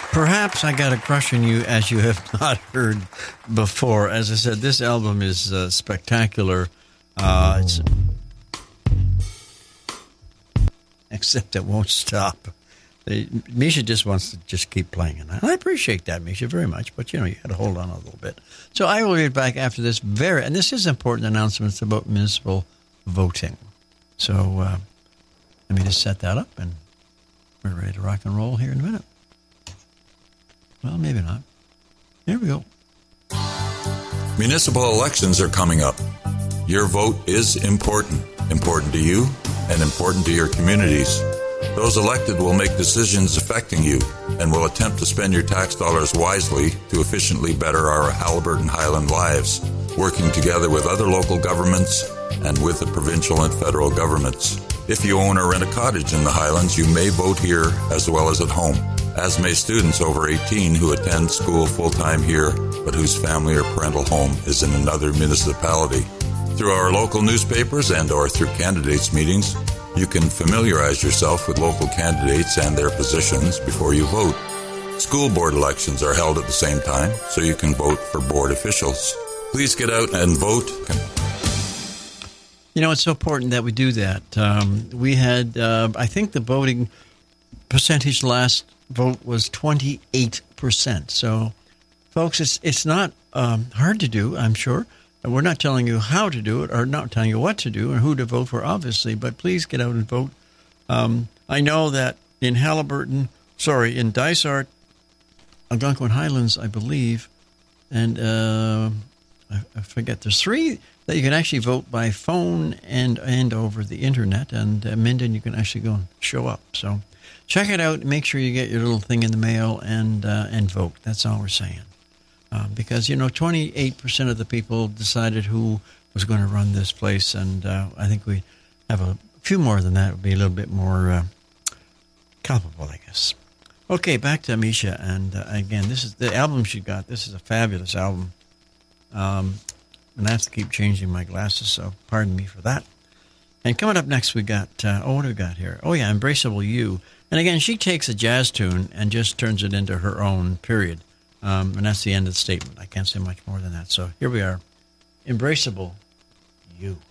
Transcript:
Perhaps I Got a Crush on You, as you have not heard before. As I said, this album is spectacular. Except it won't stop. Misha just wants to just keep playing it. I appreciate that, Misha, very much. But, you got to hold on a little bit. So I will get back after this and this is important announcements about municipal voting. So let me just set that up, and we're ready to rock and roll here in a minute. Well, maybe not. Here we go. Municipal elections are coming up. Your vote is important. Important to you and important to your communities. Those elected will make decisions affecting you and will attempt to spend your tax dollars wisely to efficiently better our Haliburton Highland lives, working together with other local governments and with the provincial and federal governments. If you own or rent a cottage in the Highlands, you may vote here as well as at home, as may students over 18 who attend school full-time here but whose family or parental home is in another municipality. Through our local newspapers and or through candidates' meetings, you can familiarize yourself with local candidates and their positions before you vote. School board elections are held at the same time, so you can vote for board officials. Please get out and vote. It's so important that we do that. We had, I think the voting percentage last vote was 28%. So, folks, it's not hard to do, I'm sure. We're not telling you how to do it or not telling you what to do or who to vote for, obviously, but please get out and vote. I know that in in Dysart, Algonquin Highlands, I believe, and I forget, there's 3 that you can actually vote by phone and over the internet, and Minden you can actually go and show up. So check it out. Make sure you get your little thing in the mail and vote. That's all we're saying. Because, 28% of the people decided who was going to run this place, and I think we have a few more than that. It would be a little bit more culpable, I guess. Okay, back to Misha, and again, this is the album she got. This is a fabulous album. And I have to keep changing my glasses, so pardon me for that. And coming up next, we got, what do we got here? Oh, yeah, Embraceable You. And again, she takes a jazz tune and just turns it into her own, period. And that's the end of the statement. I can't say much more than that. So here we are. Embraceable You.